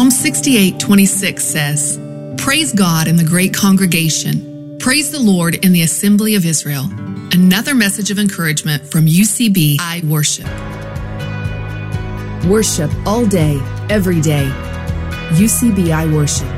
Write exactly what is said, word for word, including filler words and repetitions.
Psalm sixty-eight twenty-six says, "Praise God in the great congregation. Praise the Lord in the assembly of Israel." Another message of encouragement from U C B I Worship. Worship all day, every day. U C B I Worship.